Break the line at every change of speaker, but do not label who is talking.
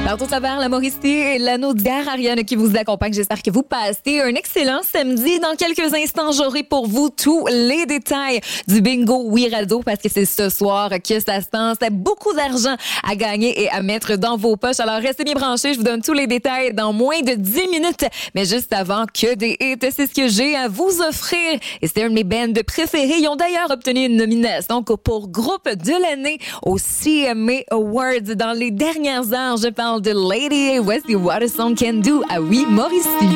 Partout à travers la Mauricie et l'anneau d'Ariane qui vous accompagne. J'espère que vous passez un excellent samedi. Dans quelques instants, j'aurai pour vous tous les détails du bingo Wirado parce que c'est ce soir que ça se passe. C'est beaucoup d'argent à gagner et à mettre dans vos poches. Alors, restez bien branchés. Je vous donne tous les détails dans moins de 10 minutes. Mais juste avant que des hits, c'est ce que j'ai à vous offrir. Et c'est un de mes bands préférés. Ils ont d'ailleurs obtenu une nomination pour groupe de l'année au CMA Awards dans les dernières heures. Je parle de Lady A. Voici What a Song Can Do à Oui Mauricie.